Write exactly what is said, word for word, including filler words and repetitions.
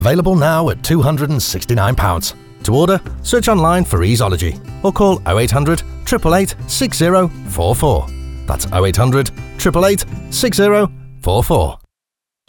Available now at two hundred and sixty-nine pounds. To order, search online for Easeology or call oh eight hundred, eight eight eight, six oh four four. That's oh eight hundred, eight eight eight, six oh four four.